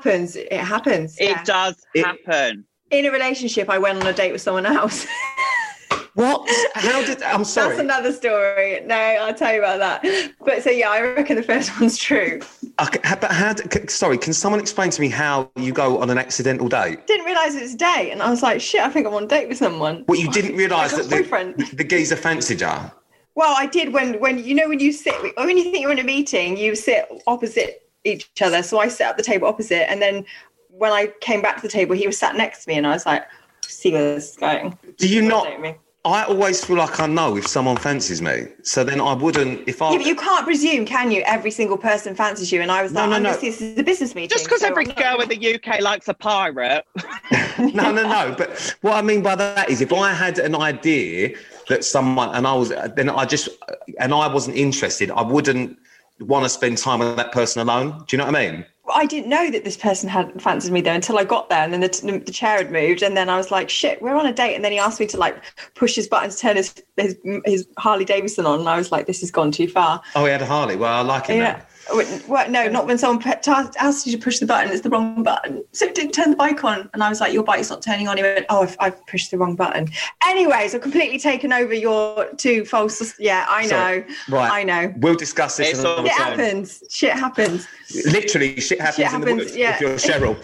happens. It happens. It does happen. In a relationship, I went on a date with someone else. What? How did... I'm sorry. That's another story. No, I'll tell you about that. But so, yeah, I reckon the first one's true. Okay, but sorry, can someone explain to me how you go on an accidental date? Didn't realise it was a date. And I was like, shit, I think I'm on a date with someone. Well, you didn't realise Like that the geezer fancied you? Well, I did when you sit, when you think you're in a meeting, you sit opposite each other. So I sit at the table opposite. And then when I came back to the table, he was sat next to me and I was like, see where this is going. Do you not... I always feel like I know if someone fancies me. So then I wouldn't... Yeah, but you can't presume, can you? Every single person fancies you. And I was like, this is a business meeting. Just because every girl in the UK likes a pirate. No. But what I mean by that is if I had an idea that someone... And I wasn't interested, I wouldn't want to spend time with that person alone. Do you know what I mean? I didn't know that this person had fancied me though until I got there, and then the chair had moved, and then I was like, shit, we're on a date. And then he asked me to like push his button to turn his Harley Davidson on, and I was like, this has gone too far. Oh, he had a Harley. Well, I like it now. Well, no, not when someone asked you to push the button. It's the wrong button. So it didn't turn the bike on. And I was like, your bike's not turning on. He went, oh, I've pushed the wrong button. Anyways, I've completely taken over your two false... Yeah, I know. Sorry. Right. I know. We'll discuss this another time. It happens. Shit happens. Literally, shit happens in the woods if you're Cheryl.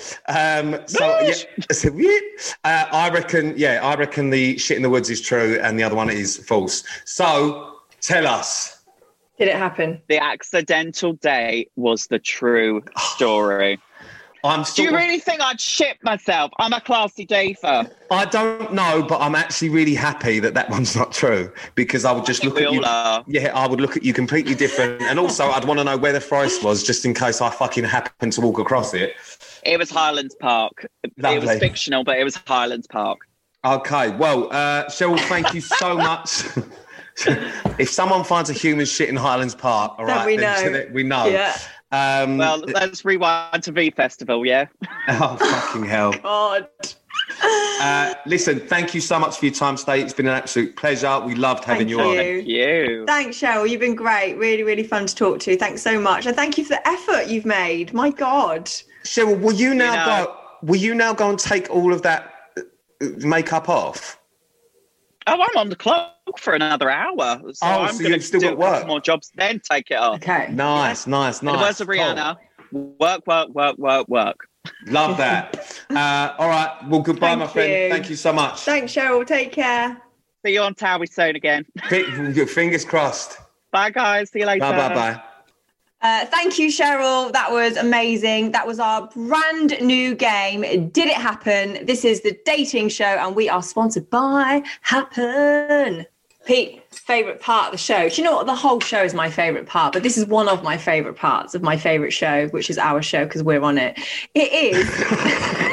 I reckon the shit in the woods is true and the other one is false. So, tell us. Did it happen? The accidental date was the true story. Do you really think I'd shit myself? I'm a classy dafer. I don't know, but I'm actually really happy that one's not true because I would just look at you. Yeah, I would look at you completely different. And also, I'd want to know where the forest was just in case I fucking happened to walk across it. It was Highlands Park. Lovely. It was fictional, but it was Highlands Park. Okay, well, Cheryl, thank you so much. If someone finds a human shit in Highlands Park, all right, we know. Yeah. Well, let's rewind to V Festival, yeah? Oh, fucking hell. God. Listen, thank you so much for your time today. It's been an absolute pleasure. We loved having you on. Thank you. Thanks, Cheryl. You've been great. Really, really fun to talk to. Thanks so much. And thank you for the effort you've made. My God. Cheryl, will you now go and take all of that makeup off? Oh, I'm on the clock for another hour. So I'm going to still do got work. a couple more jobs, then take it off. Okay. Nice. In the words of Rihanna, work. Love that. All right. Well, goodbye, my friend. Thank you so much. Thanks, Cheryl. Take care. See you on Towie soon again. Fingers crossed. Bye, guys. See you later. Bye. Thank you, Cheryl. That was amazing. That was our brand new game. Did it happen? This is the dating show, and we are sponsored by Happen. Pete, favourite part of the show? Do you know what? The whole show is my favourite part, but this is one of my favourite parts of my favourite show, which is our show because we're on it. It is...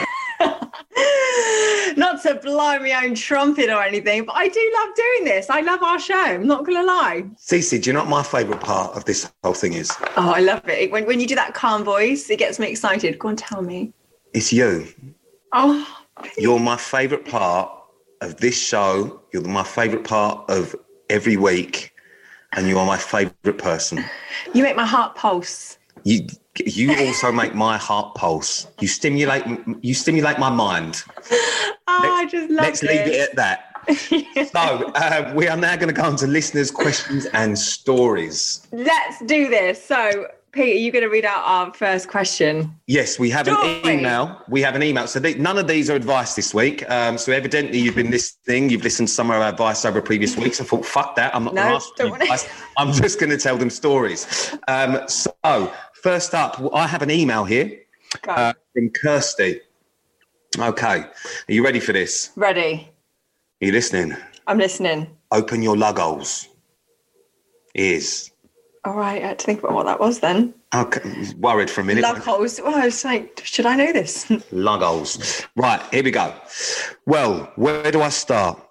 Not to blow my own trumpet or anything, but I do love doing this. I love our show. I'm not going to lie. Cece, do you know what my favourite part of this whole thing is? Oh, I love it. When you do that calm voice, it gets me excited. Go on, tell me. It's you. Oh. You're my favourite part of this show. You're my favourite part of every week. And you are my favourite person. You make my heart pulse. You also make my heart pulse. You stimulate my mind. I just love it. Let's leave it at that. Yeah. So we are now going to go on to listeners' questions and stories. Let's do this. So, Pete, are you going to read out our first question? Yes, we have an email. So none of these are advice this week. So evidently you've been listening. You've listened to some of our advice over previous weeks. I thought, fuck that. I'm not going to ask you advice. I'm just going to tell them stories. So first up, I have an email here from Kirsty. Okay. Are you ready for this? Ready. Are you listening? I'm listening. Open your lug-holes. Ears. All right, I had to think about what that was then. Okay, worried for a minute. Lug-holes. Well, I was like, should I know this? Lug-holes. Right, here we go. Well, where do I start?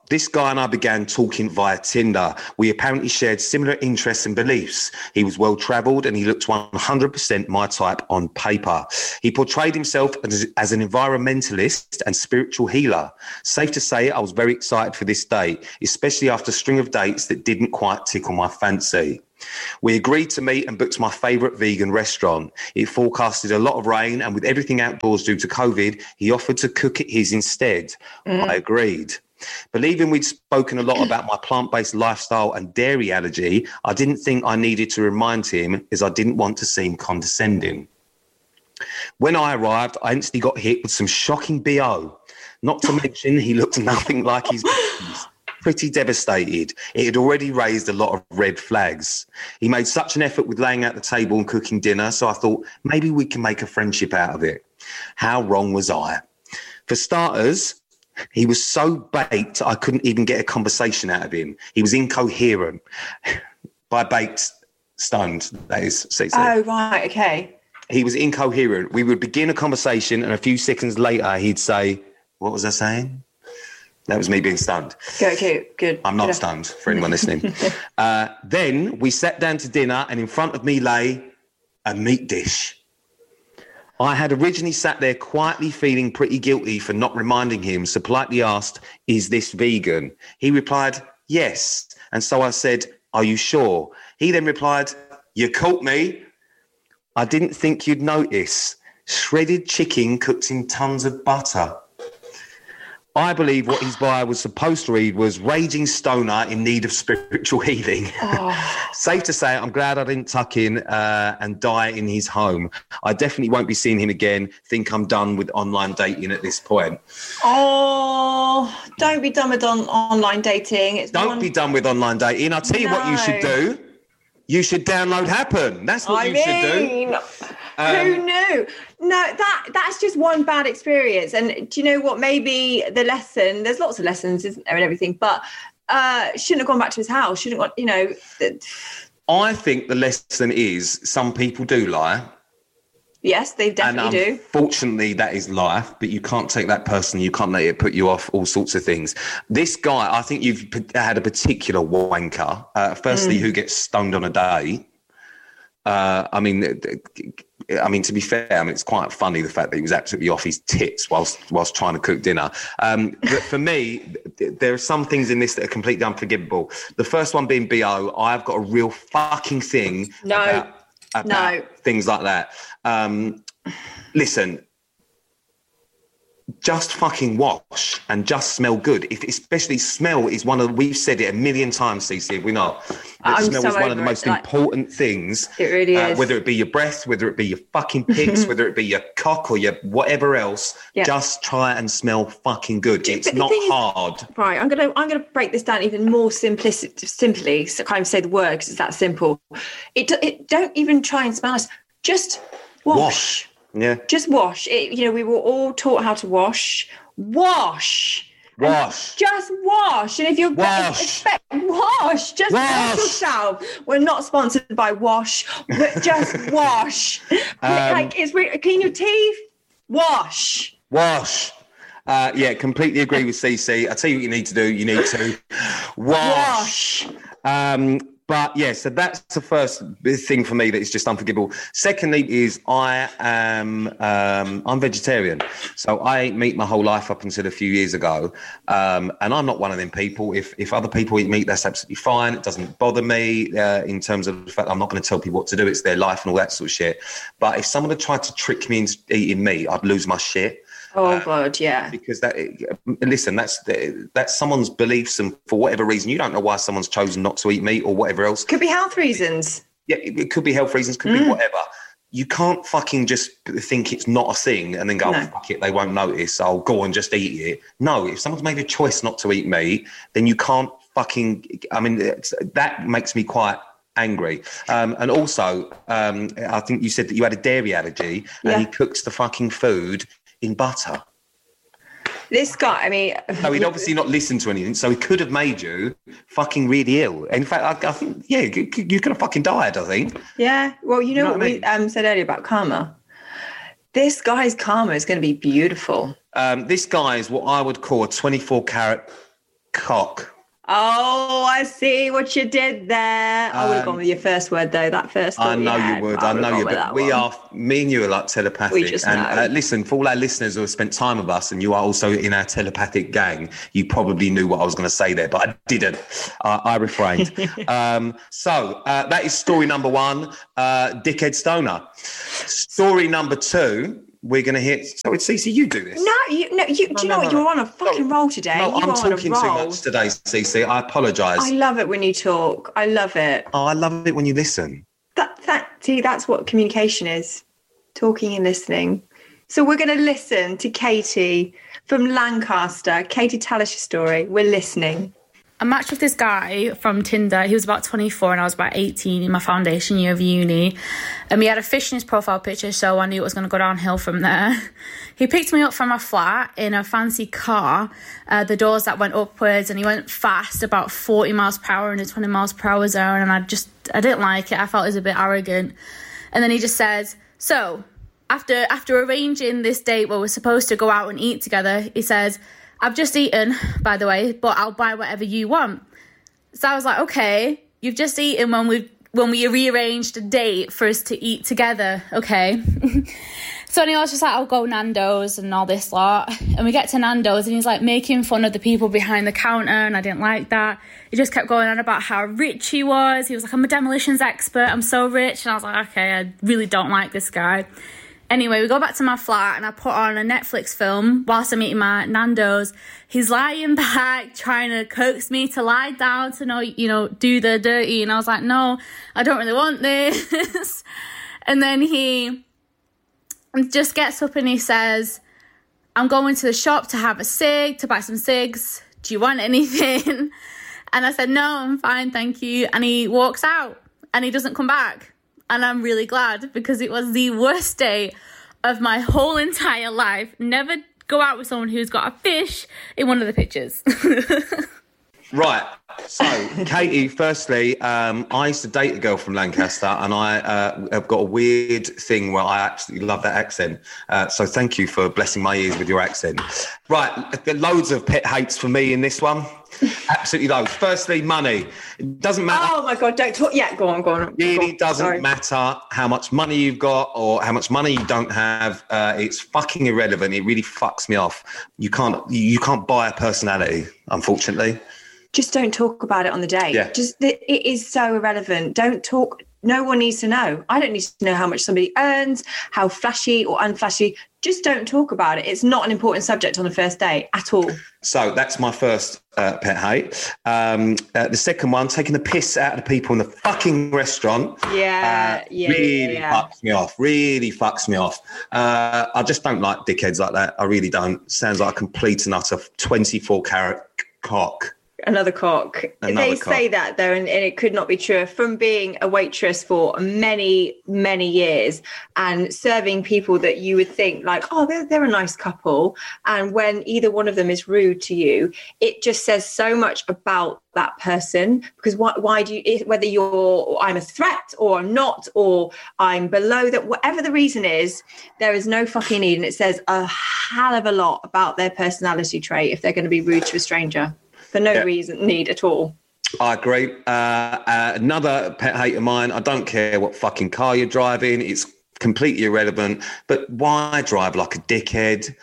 This guy and I began talking via Tinder. We apparently shared similar interests and beliefs. He was well-travelled and he looked 100% my type on paper. He portrayed himself as an environmentalist and spiritual healer. Safe to say, I was very excited for this date, especially after a string of dates that didn't quite tickle my fancy. We agreed to meet and booked my favourite vegan restaurant. It forecasted a lot of rain, and with everything outdoors due to COVID, he offered to cook it his instead. I agreed. Believing we'd spoken a lot about my plant-based lifestyle and dairy allergy, I didn't think I needed to remind him, as I didn't want to seem condescending. When I arrived, I instantly got hit with some shocking BO. Not to mention, he looked nothing like his business. Pretty devastated. It had already raised a lot of red flags. He made such an effort with laying out the table and cooking dinner, so I thought maybe we can make a friendship out of it. How wrong was I? For starters, he was so baked I couldn't even get a conversation out of him. He was incoherent. By baked, stoned, that is. Oh, right, okay. He was incoherent. We would begin a conversation and a few seconds later he'd say, "What was I saying?" That was me being stunned. Good. I'm not stunned, for anyone listening. Then we sat down to dinner and in front of me lay a meat dish. I had originally sat there quietly feeling pretty guilty for not reminding him, so politely asked, "Is this vegan?" He replied, "Yes." And so I said, "Are you sure?" He then replied, "You caught me." I didn't think you'd notice. Shredded chicken cooked in tons of butter. I believe what his bio was supposed to read was raging stoner in need of spiritual healing. Oh. Safe to say, I'm glad I didn't tuck in and die in his home. I definitely won't be seeing him again. Think I'm done with online dating at this point. Oh, don't be done with online dating. Don't be done with online dating. I'll tell you what you should do. You should download Happen. That's what you should do. Who knew? No, that's just one bad experience. And do you know what? Maybe the lesson, there's lots of lessons, isn't there, and everything, but shouldn't have gone back to his house. Shouldn't have gone, I think the lesson is some people do lie. Yes, they definitely do. Unfortunately, that is life, but you can't take that person. You can't let it put you off all sorts of things. This guy, I think you've had a particular wanker. Firstly, who gets stoned on a day. I mean, to be fair, it's quite funny the fact that he was absolutely off his tits whilst trying to cook dinner. But for me, there are some things in this that are completely unforgivable. The first one being BO. I've got a real fucking thing about things like that. Listen, just fucking wash and just smell good. Especially smell is we've said it a million times, CC, have we not? Smell is one of the most important things. It really is. Whether it be your breath, whether it be your fucking pics, whether it be your cock or your whatever else, just try and smell fucking good. It's not hard. Right, I'm gonna break this down even more simply, so I can't say the word because it's that simple. It don't even try and smell us. Just wash. Yeah. Just wash. We were all taught how to wash. Wash. Just wash. And if you're wash. Just wash yourself. We're not sponsored by Wash, but just wash. Clean your teeth. Wash. Completely agree with CC. I tell you what you need to do. You need to wash. But yeah, so that's the first thing for me that is just unforgivable. Secondly is I'm vegetarian. So I ate meat my whole life up until a few years ago. And I'm not one of them people. If other people eat meat, that's absolutely fine. It doesn't bother me in terms of the fact I'm not going to tell people what to do. It's their life and all that sort of shit. But if someone had tried to trick me into eating meat, I'd lose my shit. Oh God, yeah. Because that's someone's beliefs, and for whatever reason, you don't know why someone's chosen not to eat meat or whatever else. Could be health reasons. Yeah, it could be health reasons. Could be whatever. You can't fucking just think it's not a thing and then go, fuck it, they won't notice. I'll go and just eat it. No, if someone's made a choice not to eat meat, then you can't fucking. That makes me quite angry. And also, I think you said that you had a dairy allergy, and he cooks the fucking food in butter. This guy, so he'd obviously not listened to anything, so he could have made you fucking really ill. In fact, I think, you could have fucking died, I think. Yeah, well, you know what we said earlier about karma? This guy's karma is going to be beautiful. This guy is what I would call a 24 carat cock. Oh, I see what you did there. I would have gone with your first word, though. That first one. I know you would. I know you. But me and you are like telepathic. We just know. Listen, for all our listeners who have spent time with us, and you are also in our telepathic gang, you probably knew what I was going to say there, but I didn't. I refrained. So that is story number 1, Dickhead Stoner. Story number 2. We're going to hit... Sorry, Cece, you do this. Do you know what? You're on a fucking roll today. No, I'm talking too much today, Cece. I apologise. I love it when you talk. I love it. Oh, I love it when you listen. See, that's what communication is. Talking and listening. So we're going to listen to Katie from Lancaster. Katie, tell us your story. We're listening. I matched with this guy from Tinder. He was about 24 and I was about 18 in my foundation year of uni. And he had a fish in his profile picture, so I knew it was going to go downhill from there. He picked me up from my flat in a fancy car, the doors that went upwards, and he went fast, about 40 miles per hour in a 20 miles per hour zone. And I didn't like it. I felt it was a bit arrogant. And then he just said, so after arranging this date where we're supposed to go out and eat together, he says, I've just eaten, by the way, but I'll buy whatever you want. So I was like, okay, you've just eaten when we rearranged a date for us to eat together. Okay. So anyway, I was just like, I'll go Nando's and all this lot. And we get to Nando's and he's like making fun of the people behind the counter, and I didn't like that. He just kept going on about how rich he was. He was like, I'm a demolitions expert. I'm so rich. And I was like, okay, I really don't like this guy. Anyway, we go back to my flat and I put on a Netflix film whilst I'm eating my Nando's. He's lying back, trying to coax me to lie down to do the dirty. And I was like, no, I don't really want this. And then he just gets up and he says, I'm going to the shop to have a cig, to buy some cigs. Do you want anything? And I said, no, I'm fine, thank you. And he walks out and he doesn't come back. And I'm really glad, because it was the worst day of my whole entire life. Never go out with someone who's got a fish in one of the pictures. Right. So, Katie, firstly, I used to date a girl from Lancaster, and I have got a weird thing where I absolutely love that accent. So thank you for blessing my ears with your accent. Right. There are loads of pet hates for me in this one. Absolutely loads. Firstly, money. It doesn't matter. Oh, my God. Don't talk. Yeah, go on. It really doesn't matter how much money you've got or how much money you don't have. It's fucking irrelevant. It really fucks me off. You can't buy a personality, unfortunately. Just don't talk about it on the date. Yeah. It is so irrelevant. Don't talk. No one needs to know. I don't need to know how much somebody earns, how flashy or unflashy. Just don't talk about it. It's not an important subject on the first date at all. So that's my first pet hate. The second one, taking the piss out of the people in the fucking restaurant. Really fucks me off. Really fucks me off. I just don't like dickheads like that. I really don't. Sounds like a complete and utter 24-carat cock. Another cock. They say that though, and it could not be true. From being a waitress for many, many years and serving people that you would think like, oh, they're a nice couple. And when either one of them is rude to you, it just says so much about that person. Because why do you, whether I'm a threat or I'm not, or I'm below that, whatever the reason is, there is no fucking need. And it says a hell of a lot about their personality trait if they're going to be rude to a stranger. For no reason, need at all. I agree. Another pet hate of mine, I don't care what fucking car you're driving. It's completely irrelevant. But why drive like a dickhead?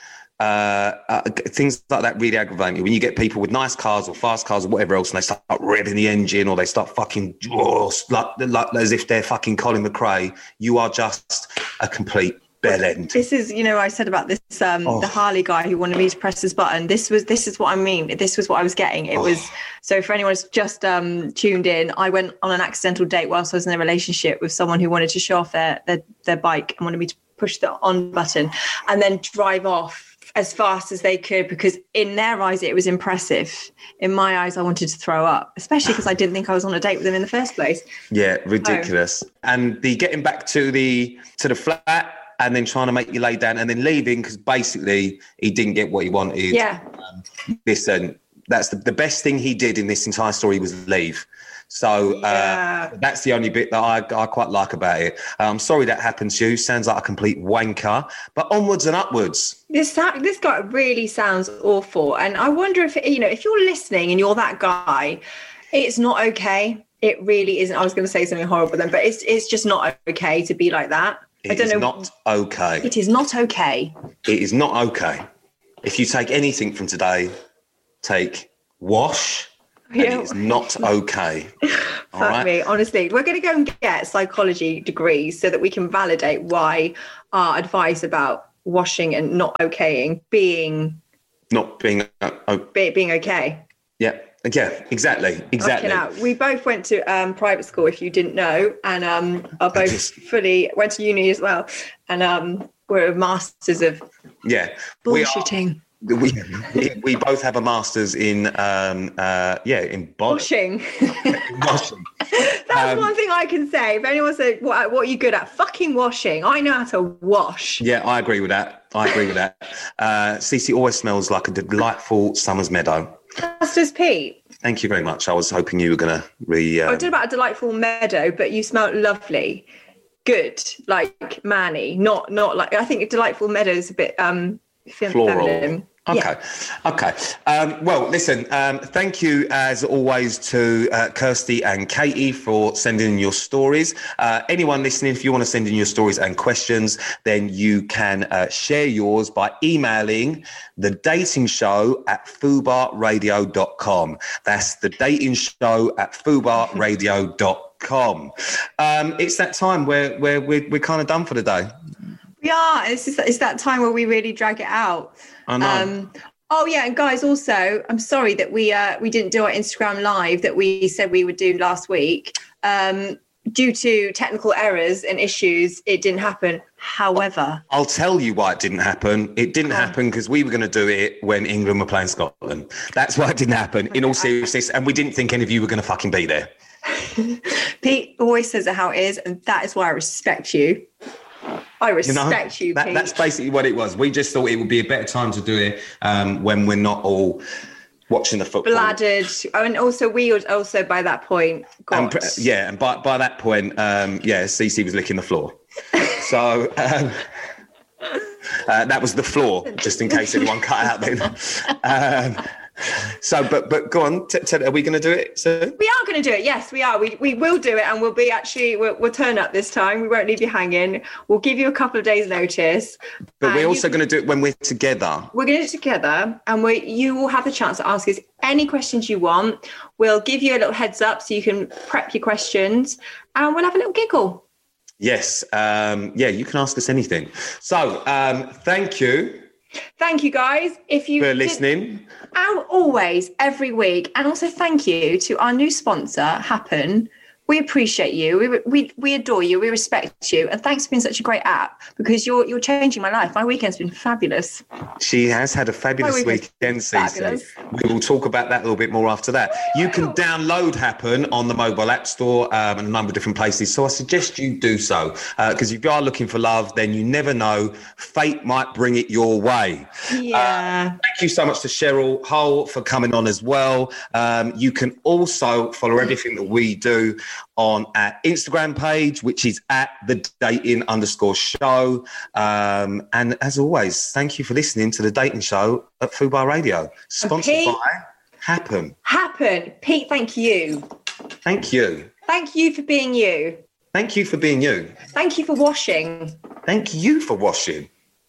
Things like that really aggravate me. When you get people with nice cars or fast cars or whatever else, and they start revving the engine or they start fucking like as if they're fucking Colin McRae, you are just a complete bell end. This is, I said about this, the Harley guy who wanted me to press his button. This is what I mean. This was what I was getting. It was, so for anyone who's just tuned in, I went on an accidental date whilst I was in a relationship with someone who wanted to show off their bike and wanted me to push the on button and then drive off as fast as they could, because in their eyes it was impressive. In my eyes, I wanted to throw up, especially because I didn't think I was on a date with them in the first place. Yeah, ridiculous. And the getting back to the flat and then trying to make you lay down and then leaving because basically he didn't get what he wanted. Yeah. Listen, that's the best thing he did in this entire story was leave. So that's the only bit that I quite like about it. I'm sorry that happened to you. Sounds like a complete wanker. But onwards and upwards. This guy really sounds awful. And I wonder if, if you're listening and you're that guy, it's not okay. It really isn't. I was going to say something horrible then, but it's just not okay to be like that. It is not okay. It is not okay. It is not okay. If you take anything from today, take wash. Yeah. It's not okay. Fuck me, honestly. We're going to go and get psychology degrees so that we can validate why our advice about washing and not okaying being okay. Yeah, exactly. We both went to private school, if you didn't know, and are both fully went to uni as well, and we're masters of bullshitting. We both have a master's in washing. Washing. That's one thing I can say. If anyone says, what are you good at? Fucking washing. I know how to wash. Yeah, I agree with that. Cece always smells like a delightful summer's meadow. That's just Pete. Thank you very much. I was hoping you were going to I did about a delightful meadow, but you smelled lovely. Good, like manny, not like, I think a delightful meadow is a bit floral. Feminine. Okay. Well, listen, thank you as always to Kirsty and Katie for sending in your stories. Anyone listening, if you want to send in your stories and questions, then you can share yours by emailing thedatingshow@fubarradio.com. That's thedatingshow@fubarradio.com. It's that time where we're kind of done for the day. We are. It's that time where we really drag it out. I know. And guys, also, I'm sorry that we didn't do our Instagram live that we said we would do last week. Due to technical errors and issues, it didn't happen. However, I'll tell you why it didn't happen. It didn't happen because we were going to do it when England were playing Scotland. That's why it didn't happen, in all seriousness. And we didn't think any of you were going to fucking be there. Pete always says it how it is, and that is why I respect you. I respect you, Pete. That's basically what it was. We just thought it would be a better time to do it when we're not all watching the football. Bladdered. And also, we would also, by that point, and by that point, Cece was licking the floor. So that was the floor, just in case anyone cut out then. But go on, are we going to do it soon? We are going to do it. Yes, we are. We will do it, and we'll turn up this time. We won't leave you hanging. We'll give you a couple of days' notice. But we're also going to do it when we're together. We're going to do it together, and you will have the chance to ask us any questions you want. We'll give you a little heads up so you can prep your questions, and we'll have a little giggle. Yes. You can ask us anything. So thank you. Thank you, guys. For listening. And always, every week. And also thank you to our new sponsor, Happen. We appreciate you. We adore you. We respect you. And thanks for being such a great app, because you're changing my life. My weekend's been fabulous. She has had a fabulous weekend, Cece. We will talk about that a little bit more after that. You can download Happen on the mobile app store and a number of different places. So I suggest you do so, because if you are looking for love, then you never know. Fate might bring it your way. Yeah. Thank you so much to Cheryl Hull for coming on as well. You can also follow everything that we do on our Instagram page, which is @thedating_show. And as always, thank you for listening to The Dating Show at Fubar Radio, sponsored by Happen. Pete, thank you. Thank you. Thank you for being you. Thank you for being you. Thank you for washing. Thank you for washing.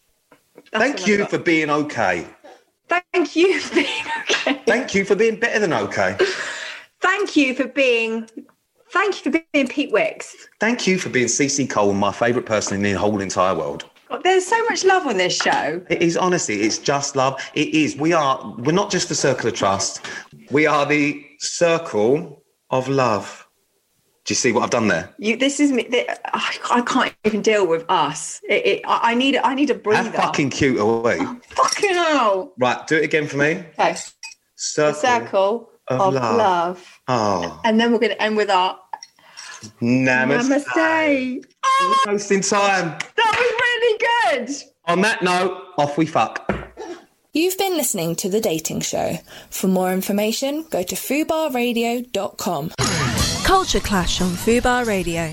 Thank you for being okay. Thank you for being okay. Thank you for being better than okay. Thank you for being Pete Wicks. Thank you for being Cece Cole, my favourite person in the whole entire world. There's so much love on this show. It is, honestly, it's just love. It is. We're not just the circle of trust. We are the circle of love. Do you see what I've done there? This is me. I can't even deal with us. I need a breather. How fucking cute are we? Oh, fucking hell. Right, do it again for me. Okay. Circle of love. Oh. And then we're going to end with our Namaste. Oh, almost in time. That was really good. On that note, off we fuck. You've been listening to The Dating Show. For more information, go to fubarradio.com. Culture Clash on Fubar Radio.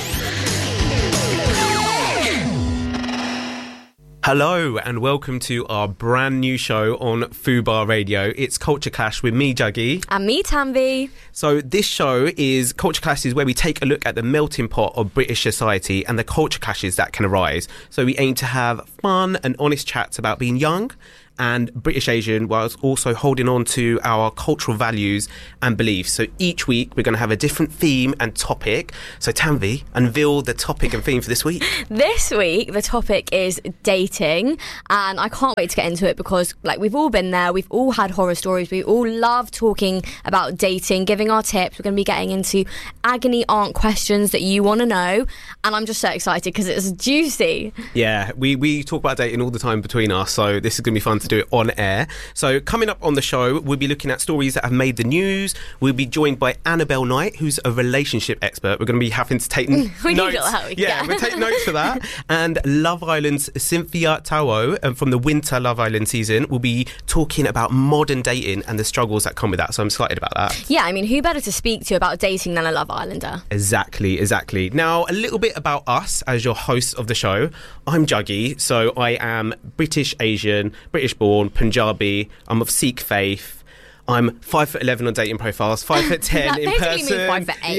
Hello and welcome to our brand new show on Fubar Radio. It's Culture Clash with me, Juggy. And me, Tanvi. So this show is, Culture Clash is where we take a look at the melting pot of British society and the culture clashes that can arise. So we aim to have fun and honest chats about being young and British Asian, whilst also holding on to our cultural values and beliefs. So each week we're going to have a different theme and topic. So Tanvi, unveil the topic and theme for this week. This week the topic is dating, and I can't wait to get into it because we've all been there, we've all had horror stories, we all love talking about dating, giving our tips. We're going to be getting into agony aunt questions that you want to know, and I'm just so excited because it's juicy. Yeah, we talk about dating all the time between us, so this is going to be fun to do it on air. So coming up on the show, we'll be looking at stories that have made the news. We'll be joined by Annabelle Knight, who's a relationship expert. We're going to be having to take notes. We'll take notes for that. And Love Island's Cynthia Tao from the winter Love Island season will be talking about modern dating and the struggles that come with that. So I'm excited about that. Yeah, I mean, who better to speak to about dating than a Love Islander? Exactly. Now, a little bit about us as your host of the show. I'm Juggy, so I am British Asian, British born, Punjabi. I'm of Sikh faith. I'm 5'11" on dating profiles, 5'10" in person. Mean 5'8".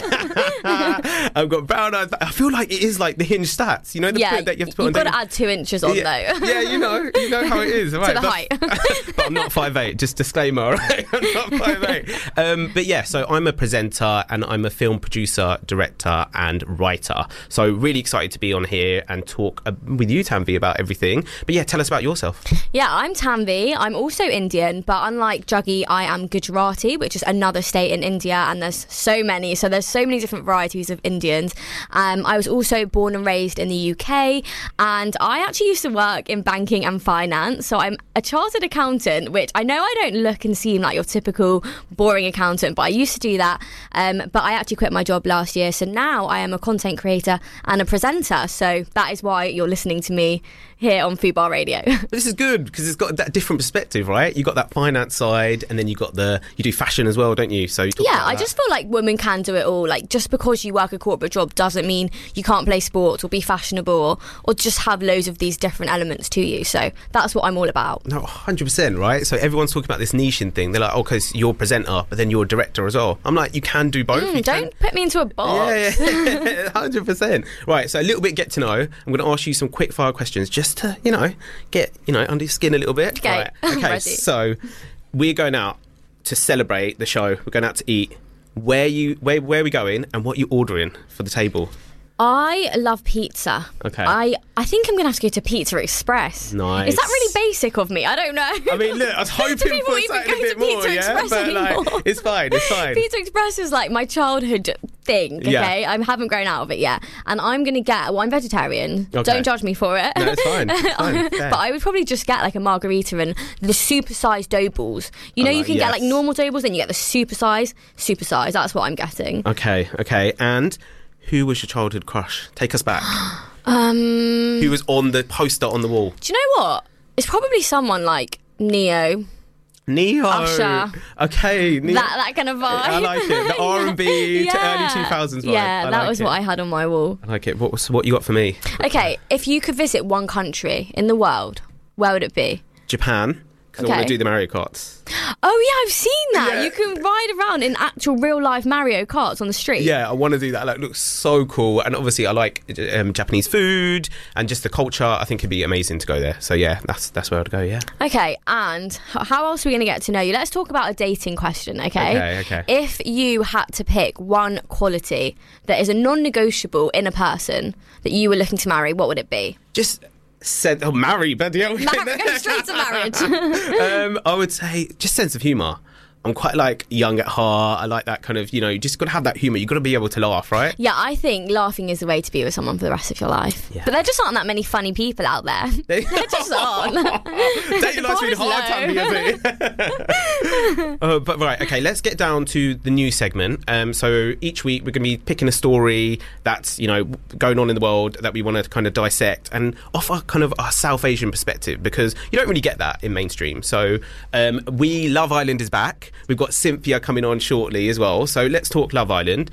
Yeah. I've got brown eyes. I feel like it is like the Hinge stats. You know that you have to put on. You've got to add 2 inches on though. Yeah, you know how it is. Right? To the height. But I'm not 5'8". Just disclaimer, right? I'm not 5'8". But yeah, so I'm a presenter and I'm a film producer, director, and writer. So really excited to be on here and talk with you, Tanvi, about everything. But yeah, tell us about yourself. Yeah, I'm Tanvi. I'm also Indian, but unlike Juggy, I am Gujarati, which is another state in India, and there's so many different varieties of Indians. I was also born and raised in the UK, and I actually used to work in banking and finance, so I'm a chartered accountant, which I know I don't look and seem like your typical boring accountant, but I used to do that, but I actually quit my job last year, so now I am a content creator and a presenter, so that is why you're listening to me here on Fubar Radio. This is good because it's got that different perspective, right? You got that finance side, and then you do fashion as well, don't you? So I just feel like women can do it all. Like, just because you work a corporate job doesn't mean you can't play sports or be fashionable or just have loads of these different elements to you. So that's what I'm all about. No, 100%, right? So everyone's talking about this niching thing. They're like, oh, because you're a presenter, but then you're a director as well. I'm like, you can do both. Don't put me into a box. Yeah, 100%. Right, so a little bit get to know. I'm going to ask you some quick fire questions just to, get, under your skin a little bit. Okay. Right. Okay, so we're going out to celebrate the show. We're going out to eat. Where are we going and what are you ordering for the table? I love pizza. Okay. I think I'm going to have to go to Pizza Express. Nice. Is that really basic of me? I don't know. I mean, look, I was hoping for something a bit more, Express but anymore. It's fine. Pizza Express is like my childhood thing, okay? Yeah. I haven't grown out of it yet. And I'm going to get, I'm vegetarian. Okay. Don't judge me for it. No, it's fine. But I would probably just get like a margarita and the supersized dough balls. You can get like normal dough balls, then you get the supersize. That's what I'm getting. Okay. And who was your childhood crush? Take us back. Who was on the poster on the wall? Do you know what? It's probably someone like Neo. Usher. Okay. Neo. That kind of vibe. I like it. The R&B to early 2000s vibe. Yeah, that was what I had on my wall. I like it. What you got for me? Okay, if you could visit one country in the world, where would it be? Japan. Because I want to do the Mario Karts. Oh, yeah, I've seen that. Yeah. You can ride around in actual real-life Mario Karts on the street. Yeah, I want to do that. It looks so cool. And obviously, I like Japanese food and just the culture. I think it'd be amazing to go there. So, yeah, that's where I'd go, yeah. Okay, and how else are we going to get to know you? Let's talk about a dating question, okay? Okay. If you had to pick one quality that is a non-negotiable in a person that you were looking to marry, what would it be? Marry, but go straight to marriage. I would say just sense of humour. I'm quite like young at heart. I like that kind of, you just got to have that humour. You've got to be able to laugh, right? Yeah, I think laughing is the way to be with someone for the rest of your life. Yeah. But there just aren't that many funny people out there. There just aren't. Dating life's been hard, Tanvi, But right, okay, let's get down to the news segment. So each week we're going to be picking a story that's, you know, going on in the world that we want to kind of dissect and offer kind of a South Asian perspective, because you don't really get that in mainstream. So Love Island is back. We've got Cynthia coming on shortly as well. So let's talk Love Island.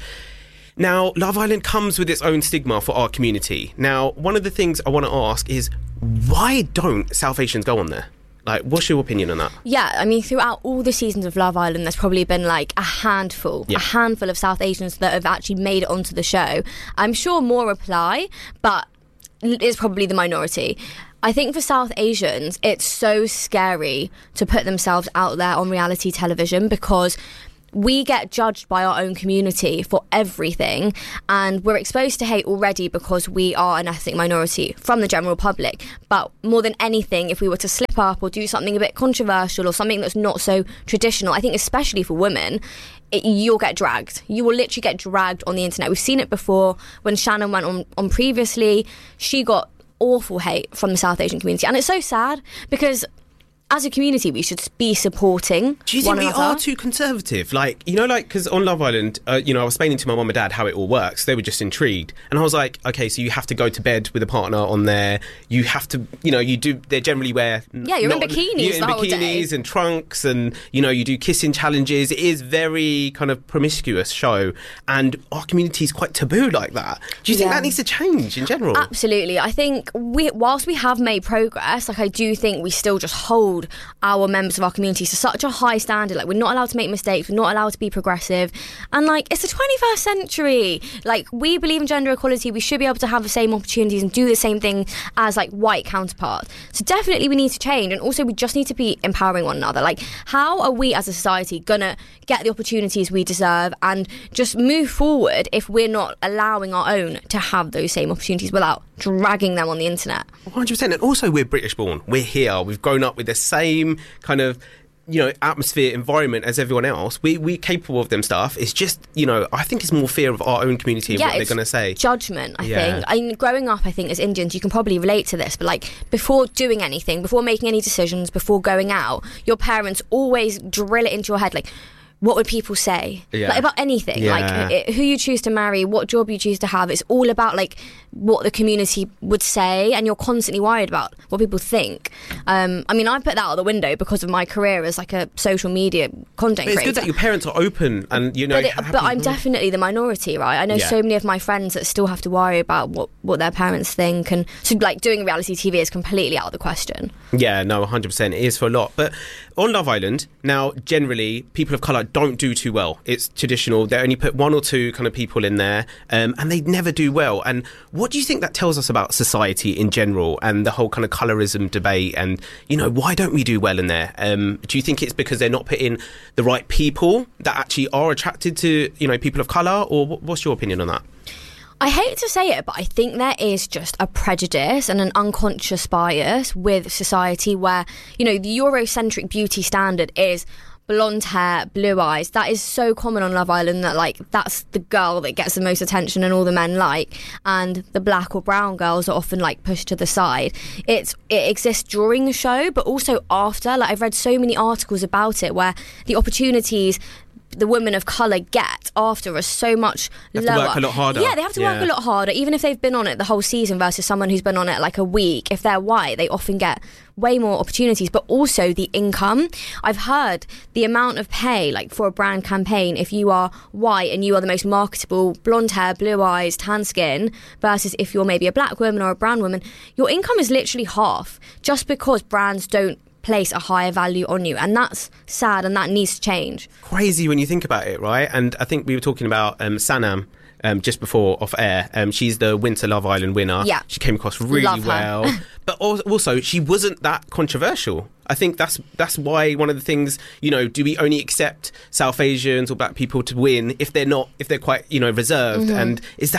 Now, Love Island comes with its own stigma for our community. Now, one of the things I want to ask is, why don't South Asians go on there? Like, what's your opinion on that? Yeah, I mean, throughout all the seasons of Love Island, there's probably been like a handful of South Asians that have actually made it onto the show. I'm sure more apply, but it's probably the minority. I think for South Asians, it's so scary to put themselves out there on reality television, because we get judged by our own community for everything, and we're exposed to hate already because we are an ethnic minority from the general public. But more than anything, if we were to slip up or do something a bit controversial or something that's not so traditional, I think especially for women, you'll get dragged. You will literally get dragged on the internet. We've seen it before when Shannon went on previously. She got awful hate from the South Asian community, and it's so sad because as a community, we should be supporting. Do you think we are too conservative? Like, you know, like, because on Love Island, you know, I was explaining to my mum and dad how it all works. They were just intrigued. And I was like, okay, so you have to go to bed with a partner on there. You have to, you know, they generally wear... Yeah, you're in bikinis the whole day. Bikinis and trunks, and, you know, you do kissing challenges. It is very kind of promiscuous show. And our community is quite taboo like that. Do you think that needs to change in general? Absolutely. I think whilst we have made progress, like, I do think we still just hold our members of our community to such a high standard. Like, we're not allowed to make mistakes, we're not allowed to be progressive, and like, it's the 21st century. Like, we believe in gender equality. We should be able to have the same opportunities and do the same thing as like white counterparts. So definitely we need to change, and also we just need to be empowering one another. Like, how are we as a society gonna get the opportunities we deserve and just move forward if we're not allowing our own to have those same opportunities without dragging them on the internet? 100%. And also, we're British born. We're here. We've grown up with the same kind of, you know, atmosphere, environment as everyone else. We're capable of them stuff. It's just, you know, I think it's more fear of our own community and what they're going to say. Judgment, I think. I mean, growing up, I think, as Indians, you can probably relate to this, but like, before doing anything, before making any decisions, before going out, your parents always drill it into your head, like, what would people say? Like, about anything. Like, who you choose to marry, what job you choose to have. It's all about, like, what the community would say, and you're constantly worried about what people think. I mean, I put that out the window because of my career as, like, a social media content creator. It's good that your parents are open and, you know... But I'm definitely the minority, right? I know so many of my friends that still have to worry about what their parents think, and so, like, doing reality TV is completely out of the question. Yeah, no, 100%. It is for a lot. But on Love Island, now, generally, people of colour don't do too well. It's traditional. They only put one or two kind of people in there, and they never do well. And what do you think that tells us about society in general and the whole kind of colorism debate? And, you know, why don't we do well in there? Do you think it's because they're not putting the right people that actually are attracted to, you know, people of colour? Or what's your opinion on that? I hate to say it, but I think there is just a prejudice and an unconscious bias with society where, you know, the Eurocentric beauty standard is blonde hair, blue eyes. That is so common on Love Island that, like, that's the girl that gets the most attention and all the men like, and the black or brown girls are often, like, pushed to the side. It exists during the show, but also after. Like, I've read so many articles about it where the opportunities the women of colour get after are so much lower. They have to work a lot harder. Yeah, they have to work a lot harder, even if they've been on it the whole season versus someone who's been on it like a week. If they're white, they often get way more opportunities, but also the income. I've heard the amount of pay, like, for a brand campaign, if you are white and you are the most marketable, blonde hair, blue eyes, tan skin, versus if you're maybe a black woman or a brown woman, your income is literally half, just because brands don't place a higher value on you, and that's sad, and that needs to change. Crazy when you think about it, right? And I think we were talking about Sanam just before off air. She's the Winter Love Island winner. Yeah, she came across really well, but also she wasn't that controversial. I think that's why one of the things, you know, do we only accept South Asians or black people to win if they're quite, you know, reserved? Mm-hmm. And is that,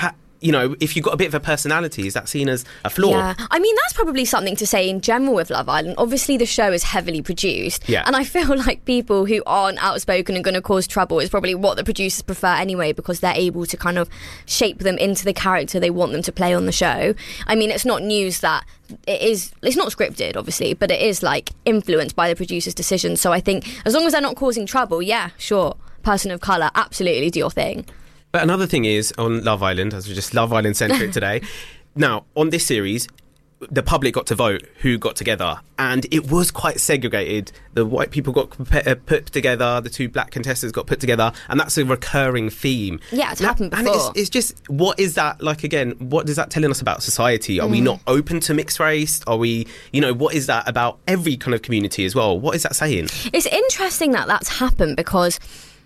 you know, if you've got a bit of a personality, is that seen as a flaw? Yeah, I mean, that's probably something to say in general with Love Island. Obviously, the show is heavily produced. Yeah. And I feel like people who aren't outspoken and going to cause trouble is probably what the producers prefer anyway, because they're able to kind of shape them into the character they want them to play on the show. I mean, it's not news that it's not scripted, obviously, but it is like influenced by the producer's decisions. So I think as long as they're not causing trouble, yeah, sure, person of colour, absolutely do your thing. But another thing is, on Love Island, as we're just Love Island centric today, now, on this series, the public got to vote who got together, and it was quite segregated. The white people got put together, the two black contestants got put together, and that's a recurring theme. Yeah, it's happened before. And it's just, what is that, like, again, what is that telling us about society? Are we not open to mixed race? Are we, you know, what is that about every kind of community as well? What is that saying? It's interesting that that's happened, because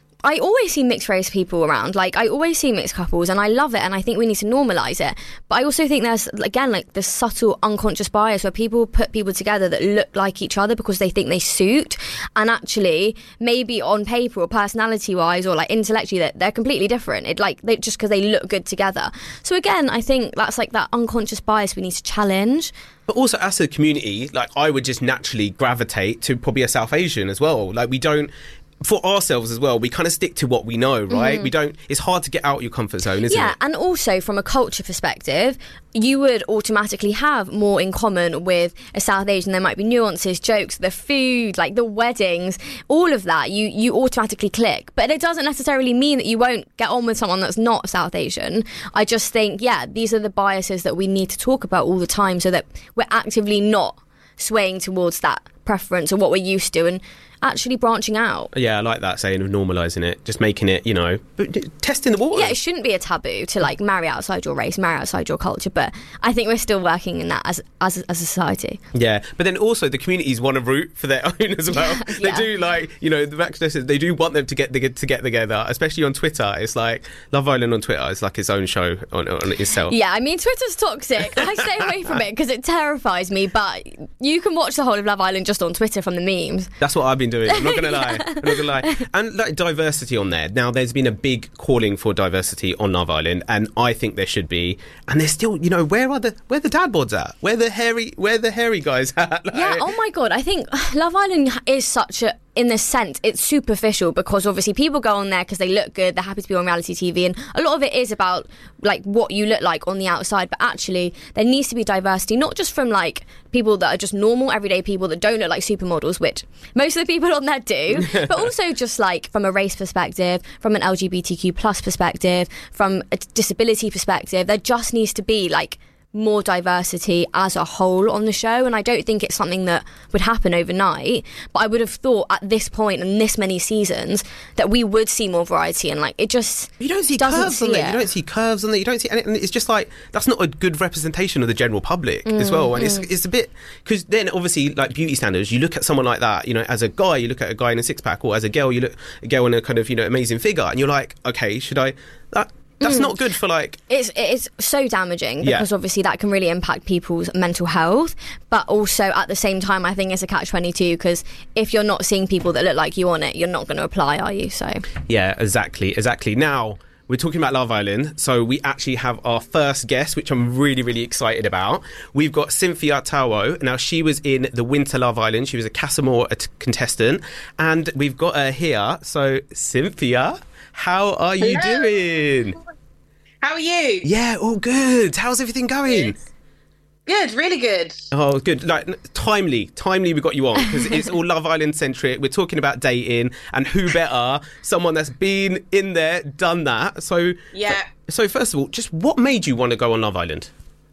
I always see mixed race people around. Like, I always see mixed couples, and I love it, and I think we need to normalise it. But I also think there's, again, like this subtle unconscious bias where people put people together that look like each other because they think they suit, and actually maybe on paper or personality wise or like intellectually they're completely different. Just because they look good together. So again, I think that's like that unconscious bias we need to challenge. But also, as a community, like, I would just naturally gravitate to probably a South Asian as well. Like, we don't, for ourselves as well, we kind of stick to what we know, right? We don't, it's hard to get out your comfort zone, isn't it? Yeah, and also from a culture perspective, you would automatically have more in common with a South Asian. There might be nuances, jokes, the food, like the weddings, all of that, you automatically click. But it doesn't necessarily mean that you won't get on with someone that's not South Asian. I just think, yeah, these are the biases that we need to talk about all the time so that we're actively not swaying towards that preference or what we're used to, and actually branching out. Yeah, I like that saying of normalising it, just making it, you know, testing the water. Yeah, it shouldn't be a taboo to like marry outside your race, marry outside your culture, but I think we're still working in that as a society. Yeah, but then also the communities want to root for their own as well. Yeah. They do, like, you know, the Baxters, they do want them to get together, especially on Twitter. It's like Love Island on Twitter is like its own show on itself. Yeah, I mean, Twitter's toxic. I stay away from it because it terrifies me, but you can watch the whole of Love Island just on Twitter from the memes. That's what I've been doing. I'm not going to lie. I'm not going to lie. And like diversity on there. Now, there's been a big calling for diversity on Love Island, and I think there should be. And there's still, you know, where the dad bods at? Where the hairy guys at? Like, yeah. Oh my God. I think Love Island is such a, in this sense, it's superficial because obviously people go on there because they look good, they're happy to be on reality TV, and a lot of it is about like what you look like on the outside, but actually there needs to be diversity, not just from like people that are just normal everyday people that don't look like supermodels, which most of the people on there do, but also just like from a race perspective, from an LGBTQ plus perspective, from a disability perspective. There just needs to be like more diversity as a whole on the show, and I don't think it's something that would happen overnight, but I would have thought at this point in this many seasons that we would see more variety, and like it just you don't see curves on there. You don't see curves on there. You don't see, and it's just like that's not a good representation of the general public as well. And it's a bit, because then obviously like beauty standards, you look at someone like that, you know, as a guy you look at a guy in a six pack, or as a girl you look at a girl in a kind of, you know, amazing figure, and you're like, okay, should I that's not good for like... It's so damaging because obviously that can really impact people's mental health, but also at the same time I think it's a catch-22 because if you're not seeing people that look like you on it, you're not going to apply, are you? So yeah, exactly. Now we're talking about Love Island, so we actually have our first guest, which I'm really, really excited about. We've got Cynthia Taiwo. Now, she was in the Winter Love Island. She was a Casamore contestant, and we've got her here. So, Cynthia, how are you doing? How are you? Yeah, all good. How's everything going? Good, really good. Oh, good. Like timely we got you on because it's all Love Island centric. We're talking about dating, and who better, someone that's been in there, done that. So yeah. So first of all, just what made you want to go on Love Island?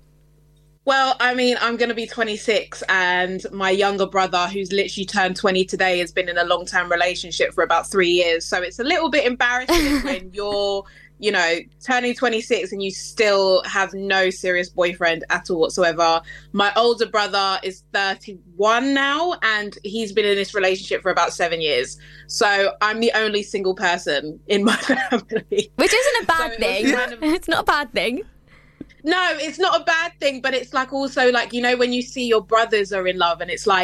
Well, I mean, I'm going to be 26, and my younger brother, who's literally turned 20 today, has been in a long-term relationship for about 3 years. So it's a little bit embarrassing when you're, you know, turning 26 and you still have no serious boyfriend at all whatsoever. My older brother is 31 now, and he's been in this relationship for about 7 years. So I'm the only single person in my family. Which isn't a bad thing. It's not a bad thing. No, it's not a bad thing, but it's like also like, you know, when you see your brothers are in love and it's like,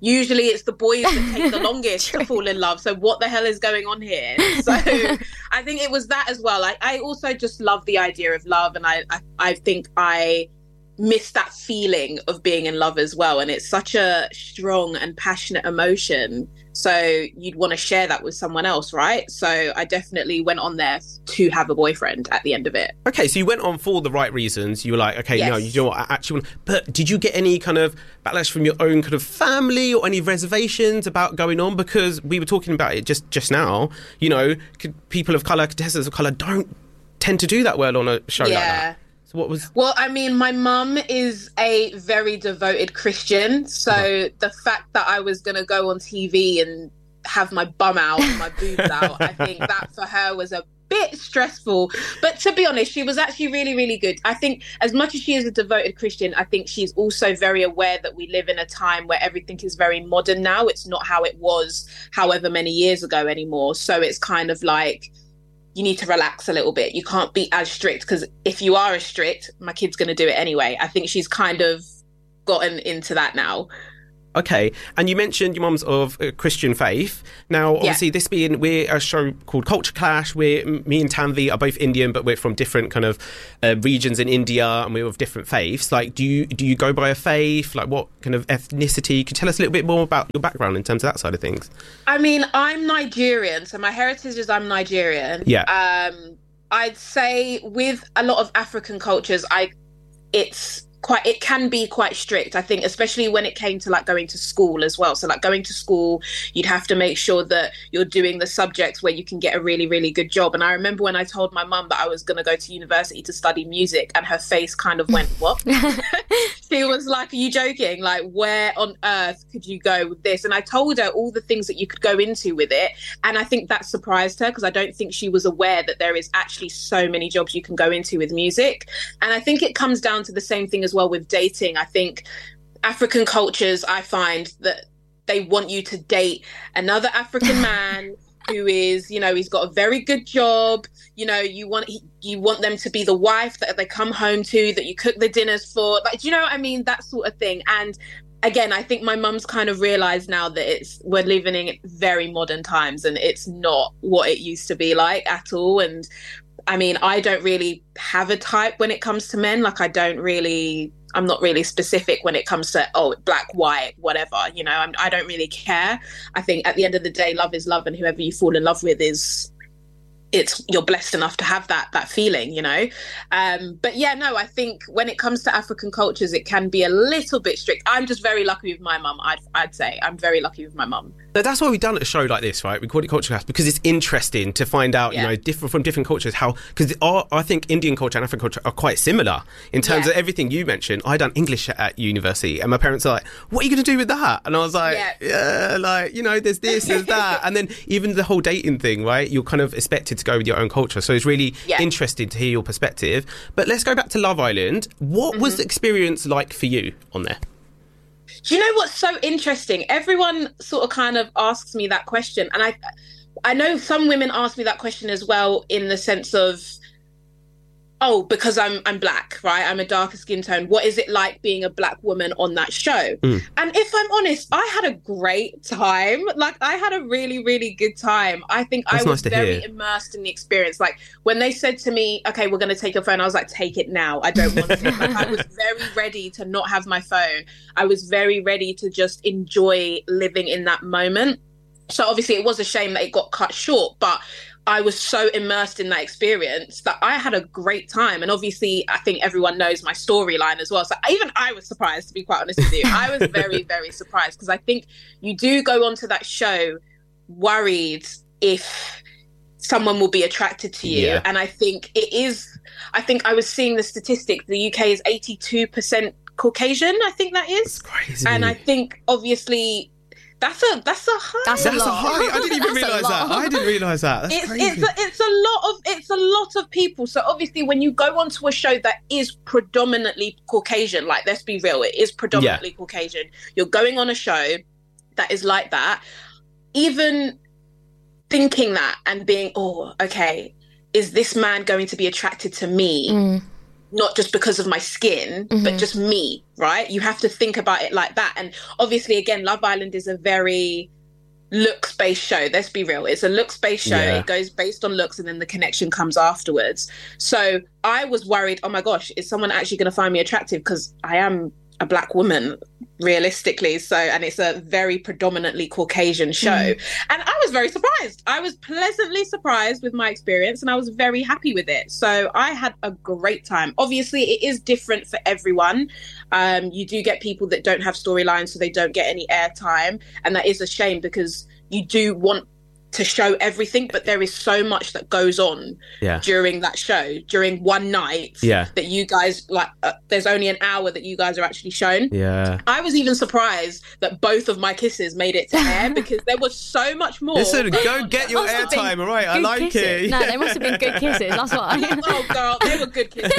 usually it's the boys that take the longest to fall in love. So what the hell is going on here? So I think it was that as well. I also just love the idea of love, and I think I miss that feeling of being in love as well. And it's such a strong and passionate emotion. So you'd want to share that with someone else, right? So I definitely went on there to have a boyfriend at the end of it. Okay, so you went on for the right reasons. You were like, okay, no, you know what, I actually want... But did you get any kind of backlash from your own kind of family or any reservations about going on? Because we were talking about it just now, you know, people of colour, contestants of colour don't tend to do that well on a show like that. What was... Well, I mean, my mum is a very devoted Christian, so the fact that I was going to go on TV and have my bum out and my boobs out, I think that for her was a bit stressful. But to be honest, she was actually really, really good. I think as much as she is a devoted Christian, I think she's also very aware that we live in a time where everything is very modern now. It's not how it was however many years ago anymore. So it's kind of like, you need to relax a little bit. You can't be as strict, because if you are as strict, my kid's going to do it anyway. I think she's kind of gotten into that now. Okay, and you mentioned your mum's of Christian faith. Now, obviously, this being, we're a show called Culture Clash. Me and Tanvi are both Indian, but we're from different kind of regions in India, and we're of different faiths. Like, do you go by a faith? Like, what kind of ethnicity? Could you tell us a little bit more about your background in terms of that side of things? I mean, I'm Nigerian, so my heritage is I'm Nigerian. Yeah. I'd say with a lot of African cultures, it can be quite strict, I think, especially when it came to like going to school as well. So like going to school, you'd have to make sure that you're doing the subjects where you can get a really, really good job. And I remember when I told my mum that I was going to go to university to study music, and her face kind of went, what? She was like, are you joking? Like, where on earth could you go with this? And I told her all the things that you could go into with it. And I think that surprised her, because I don't think she was aware that there is actually so many jobs you can go into with music. And I think it comes down to the same thing as well with dating. I think African cultures, I find that they want you to date another African man who is, you know, he's got a very good job. You know, you want them to be the wife that they come home to, that you cook the dinners for. Like, do you know what I mean? That sort of thing. And again, I think my mum's kind of realised now that we're living in very modern times, and it's not what it used to be like at all. And I mean, I don't really have a type when it comes to men. Like, I'm not really specific when it comes to, black, white, whatever, you know, I don't really care. I think at the end of the day, love is love, and whoever you fall in love with you're blessed enough to have that feeling, you know. But yeah, no, I think when it comes to African cultures, it can be a little bit strict. I'm just very lucky with my mum. I'd say I'm very lucky with my mum. So that's why we've done a show like this, right? We call it Culture Clash because it's interesting to find out, you know, from different cultures, because I think Indian culture and African culture are quite similar in terms of everything you mentioned. I done English at university, and my parents are like, what are you going to do with that? And I was like, like, you know, there's this, there's that. And then even the whole dating thing, right? You're kind of expected to go with your own culture. So it's really interesting to hear your perspective. But let's go back to Love Island. What was the experience like for you on there? Do you know what's so interesting? Everyone sort of kind of asks me that question. And I know some women ask me that question as well, in the sense of, because I'm black, right? I'm a darker skin tone. What is it like being a black woman on that show? And if I'm honest, I had a great time. Like, I had a really, really good time. I think I was very immersed in the experience. Like, when they said to me, okay, we're going to take your phone, I was like, take it now. I don't want it. Like, I was very ready to not have my phone. I was very ready to just enjoy living in that moment. So obviously it was a shame that it got cut short, but I was so immersed in that experience that I had a great time. And obviously, I think everyone knows my storyline as well. So even I was surprised, to be quite honest with you. I was very, very surprised, because I think you do go onto that show worried if someone will be attracted to you. And I think I was seeing the statistic, the UK is 82% Caucasian, I think that is. That's crazy. And I think obviously that's a high. That's a high. I didn't even realise that. I didn't realise that. That's crazy. It's a lot of people. So obviously, when you go onto a show that is predominantly Caucasian, like, let's be real, it is predominantly Caucasian. You're going on a show that is like that. Even thinking that and being, okay, is this man going to be attracted to me? not just because of my skin, but just me, right? You have to think about it like that. And obviously, again, Love Island is a very looks-based show. Let's be real. It's a looks-based show. Yeah. It goes based on looks and then the connection comes afterwards. So I was worried, oh my gosh, is someone actually going to find me attractive? Because I am a black woman, realistically. So, and it's a very predominantly Caucasian show. And I was very surprised. I was pleasantly surprised with my experience and I was very happy with it. So I had a great time. Obviously, it is different for everyone. You do get people that don't have storylines, so they don't get any airtime. And that is a shame because you do want to show everything, but there is so much that goes on during that show, during one night that you guys like, there's only an hour that you guys are actually shown. I was even surprised that both of my kisses made it to air because there was so much more. Listen, go get your airtime, all right? I like kisses. it. No, they must have been good kisses, that's why. Oh girl, they were good kisses.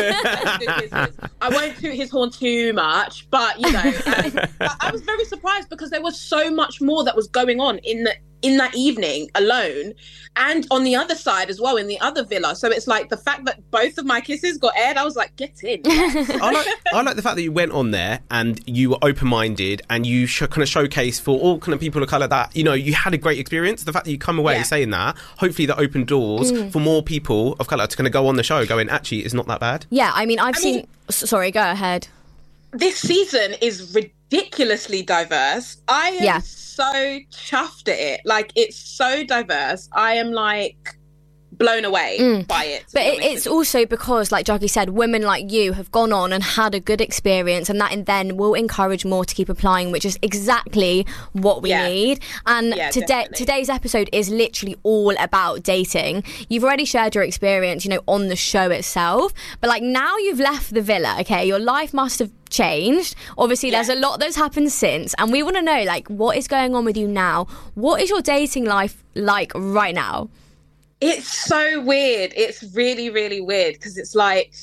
I won't toot his horn too much, but you know, I was very surprised because there was so much more that was going on in that evening alone, and on the other side as well in the other villa. So it's like the fact that both of my kisses got aired, I was like, get in. I like the fact that you went on there and you were open-minded and you kind of showcase for all kind of people of colour that, you know, you had a great experience. The fact that you come away saying that, hopefully that opened doors for more people of colour to kind of go on the show going, actually, it's not that bad. Yeah, I mean, I've seen... Sorry, go ahead. This season is ridiculously diverse. I am so chuffed at it. Like, it's so diverse. I am like blown away by it. But it's also because, like Juggy said, women like you have gone on and had a good experience, and that then will encourage more to keep applying, which is exactly what we need. And today's episode is literally all about dating. You've already shared your experience, you know, on the show itself, but like now you've left the villa, okay, your life must have changed. Obviously there's a lot that's happened since, and we want to know, like, what is going on with you now? What is your dating life like right now? It's so weird. It's really, really weird because it's like,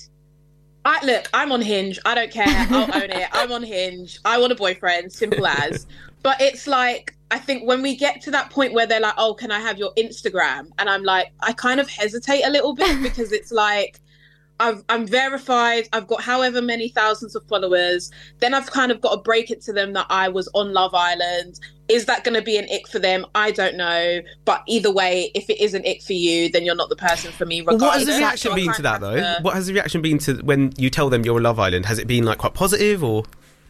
I'm on Hinge. I don't care. I'll own it. I'm on Hinge. I want a boyfriend. Simple as. But it's like, I think when we get to that point where they're like, oh, can I have your Instagram? And I'm like, I kind of hesitate a little bit because it's like, I'm verified. I've got however many thousands of followers. Then I've kind of got to break it to them that I was on Love Island. Is that going to be an ick for them? I don't know. But either way, if it is an ick for you, then you're not the person for me regardless. What has the reaction been to that, though? What has the reaction been to when you tell them you're on Love Island? Has it been like quite positive or...?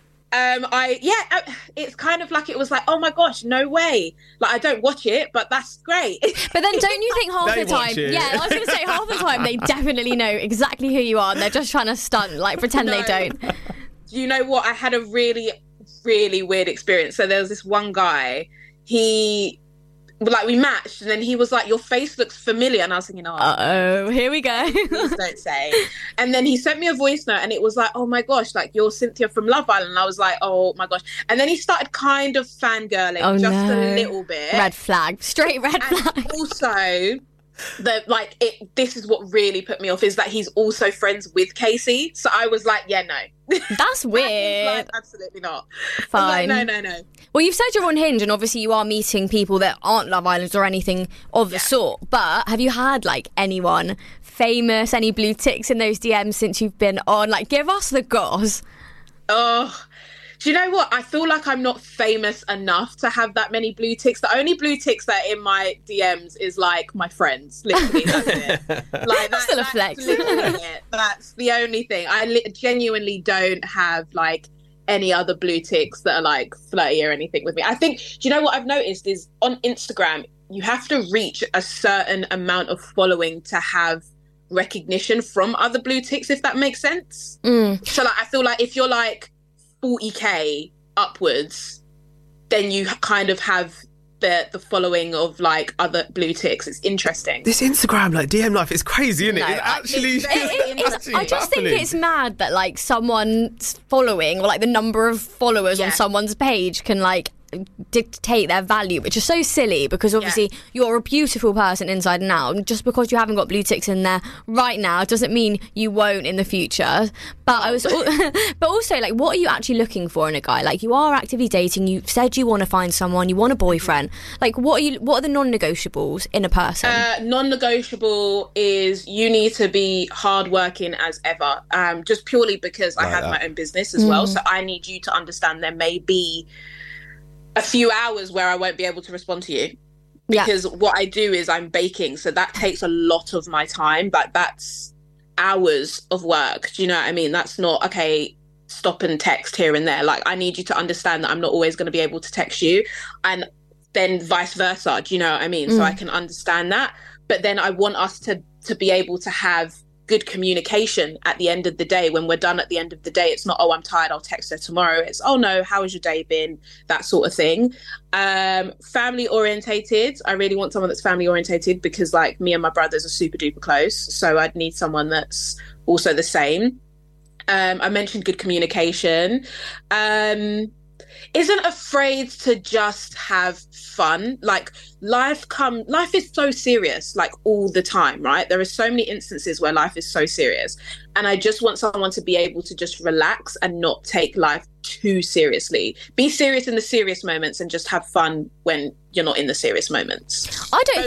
It's kind of like it was like, oh my gosh, no way. Like, I don't watch it, but that's great. But then don't you think half the time, I was going to say half the time they definitely know exactly who you are and they're just trying to stunt, like pretend they don't. You know what? I had a really, really weird experience. So there was this one guy, we matched, and then he was like, your face looks familiar. And I was thinking, here we go. Please don't say. And then he sent me a voice note and it was like, oh my gosh, like, you're Cynthia from Love Island. And I was like, oh my gosh. And then he started kind of fangirling a little bit. Red flag. Straight red flag. And also... this is what really put me off is that he's also friends with Casey. So I was like, no. That's weird. Like, absolutely not. Fine. Like, no. Well, you've said you're on Hinge and obviously you are meeting people that aren't Love Islanders or anything of the sort. But have you had like anyone famous, any blue ticks in those DMs since you've been on? Like, give us the goss. Oh, do you know what? I feel like I'm not famous enough to have that many blue ticks. The only blue ticks that are in my DMs is like my friends. Literally, that's it. Like, that's still a flex. That's the only thing. I genuinely don't have like any other blue ticks that are like flirty or anything with me. I think, do you know what I've noticed is on Instagram, you have to reach a certain amount of following to have recognition from other blue ticks, if that makes sense. So like, I feel like if you're like 40k upwards, then you kind of have the following of like other blue ticks. It's interesting. This Instagram like DM life is crazy, isn't it? It's actually I just think it's mad that like someone's following or like the number of followers on someone's page can like dictate their value, which is so silly because obviously you're a beautiful person inside and out. Just because you haven't got blue ticks in there right now doesn't mean you won't in the future. But but also, like, what are you actually looking for in a guy? Like, you are actively dating. You said you want to find someone. You want a boyfriend. Like, what are the non-negotiables in a person? Non-negotiable is you need to be hardworking as ever. Just purely because I have my own business as well, so I need you to understand there may be a few hours where I won't be able to respond to you because what I do is I'm baking, so that takes a lot of my time, but that's hours of work. Do you know what I mean? That's not stop and text here and there. Like, I need you to understand that I'm not always going to be able to text you, and then vice versa. Do you know what I mean? So I can understand that, but then I want us to be able to have good communication at the end of the day. When we're done at the end of the day, it's not, oh, I'm tired, I'll text her tomorrow. It's, oh no, how has your day been? That sort of thing. Family orientated. I really want someone that's family orientated because, like, me and my brothers are super duper close, so I'd need someone that's also the same. I mentioned good communication. Isn't afraid to just have fun. Like, life is so serious, like, all the time, right? There are so many instances where life is so serious, and I just want someone to be able to just relax and not take life too seriously. Be serious in the serious moments and just have fun when you're not in the serious moments. I don't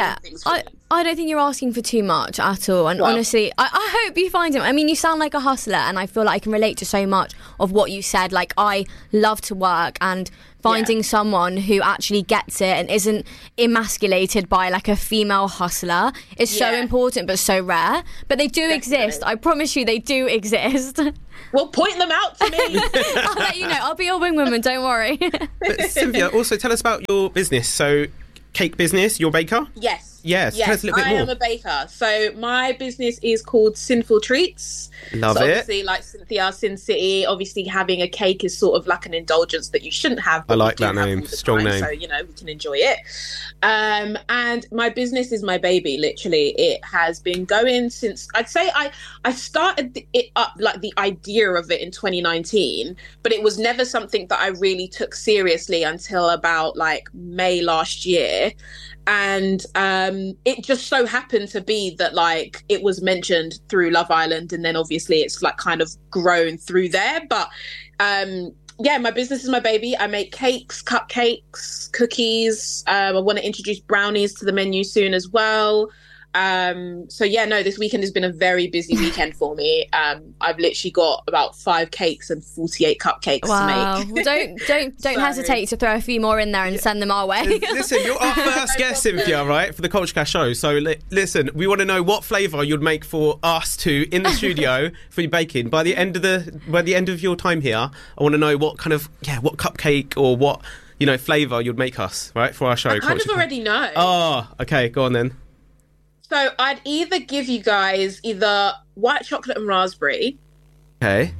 think you're asking for too much at all. And honestly, I hope you find him. I mean, you sound like a hustler, and I feel like I can relate to so much of what you said. Like, I love to work, and finding someone who actually gets it and isn't emasculated by, like, a female hustler is so important, but so rare. But they do exist. I promise you, they do exist. Well, point them out to me. I'll let you know. I'll be your wingwoman, don't worry. But Cynthia, also tell us about your business. So, cake business, you're a baker? Yes. Tell us a little bit more. I am a baker. So my business is called Sinful Treats. Love it. Obviously, like Cynthia, Sin City, obviously having a cake is sort of like an indulgence that you shouldn't have. I like that name. Strong name. So, you know, we can enjoy it. And my business is my baby, literally. It has been going since, I'd say I started it up, like, the idea of it in 2019, but it was never something that I really took seriously until about, like, May last year. And it just so happened to be that, like, it was mentioned through Love Island, and then obviously it's, like, kind of grown through there. But my business is my baby. I make cakes, cupcakes, cookies. I want to introduce brownies to the menu soon as well. This weekend has been a very busy weekend for me. I've literally got about 5 cakes and 48 cupcakes to make. Well, don't hesitate to throw a few more in there and send them our way. Listen, you're our first guest, Cynthia, right, for the Culture Clash show. So listen, we want to know what flavour you'd make for us to in the studio for your baking. By the end of your time here, I want to know what kind of what cupcake or what flavour you'd make us, right, for our show. I kind of already know. Oh, okay, go on then. So I'd either give you guys either white chocolate and raspberry. Okay.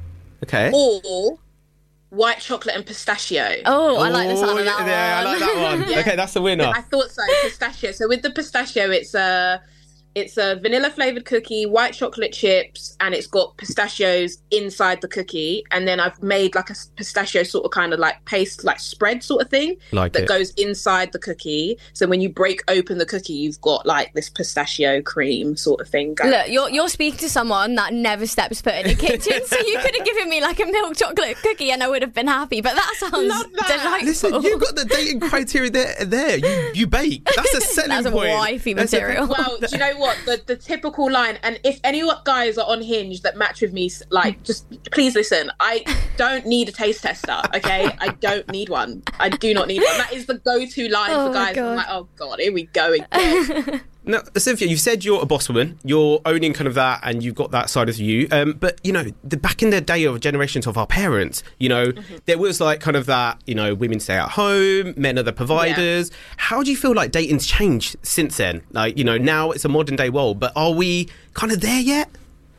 Or white chocolate and pistachio. Oh, I like the sound of that one. Yeah, I like that one. Okay, that's the winner. I thought so, pistachio. So with the pistachio, it's a vanilla flavoured cookie, white chocolate chips, and it's got pistachios inside the cookie. And then I've made like a pistachio sort of kind of like paste, like spread sort of thing that goes inside the cookie. So when you break open the cookie, you've got like this pistachio cream sort of thing going. Look, you're speaking to someone that never steps foot in a kitchen, so you could have given me like a milk chocolate cookie and I would have been happy. But that sounds delightful. Listen, you've got the dating criteria there. You bake. That's a selling point. That's a wifey material. Well, do you know what? The typical line, and if any guys are on Hinge that match with me, like, just please listen, I don't need a taste tester, okay? I don't need one. I do not need one. That is the go-to line for guys. I'm like, oh God, here we go again. Now, Cynthia, you've said you're a boss woman. You're owning kind of that, and you've got that side of you. But, back in the day of generations of our parents, there was like kind of that, women stay at home, men are the providers. Yeah. How do you feel like dating's changed since then? Like, now it's a modern day world, but are we kind of there yet?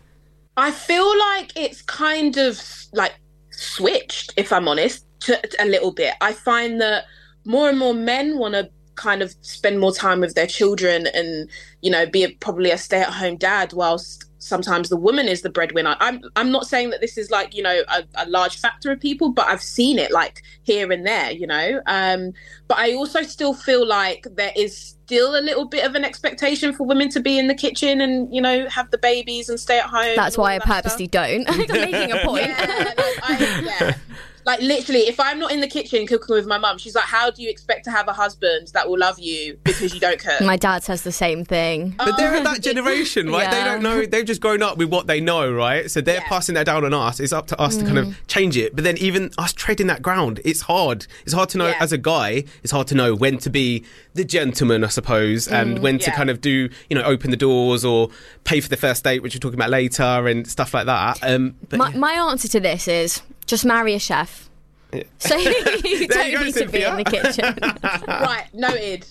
I feel like it's kind of like switched, if I'm honest, to a little bit. I find that more and more men want to kind of spend more time with their children and, be probably a stay-at-home dad, whilst sometimes the woman is the breadwinner. I'm not saying that this is like, you know, a large factor of people, but I've seen it like here and there, you know. But I also still feel like there is still a little bit of an expectation for women to be in the kitchen and, you know, have the babies and stay at home. That's why I purposely don't. I'm making a point. Yeah, like literally, if I'm not in the kitchen cooking with my mum, she's like, how do you expect to have a husband that will love you because you don't cook? My dad says the same thing. But they're that generation, right? Yeah. They don't know. They've just grown up with what they know, right? So they're passing that down on us. It's up to us to kind of change it. But then even us treading that ground, it's hard. It's hard to know as a guy. It's hard to know when to be the gentleman, I suppose, and when to kind of do, you know, open the doors or pay for the first date, which we're talking about later and stuff like that. But my answer to this is just marry a chef. Yeah. So you don't need to be in the kitchen. Right, noted.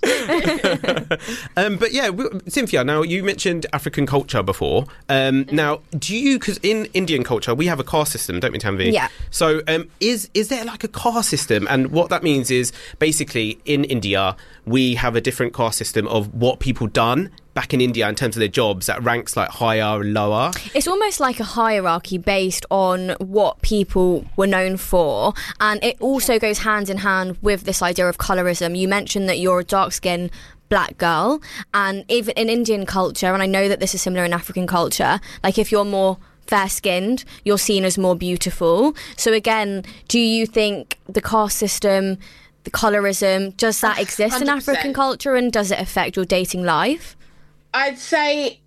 But yeah, Cynthia, now you mentioned African culture before. Now, do you, because in Indian culture, we have a caste system, don't we, Tanvi? Yeah. So is there like a caste system? And what that means is basically in India, we have a different caste system of what people done back in India in terms of their jobs that ranks like higher and lower. It's almost like a hierarchy based on what people were known for, and it also goes hand in hand with this idea of colorism. You mentioned that you're a dark-skinned black girl, and even in Indian culture, and I know that this is similar in African culture, like if you're more fair-skinned, you're seen as more beautiful. So again, do you think the caste system, the colorism, does that exist 100%. In African culture, and does it affect your dating life? I'd say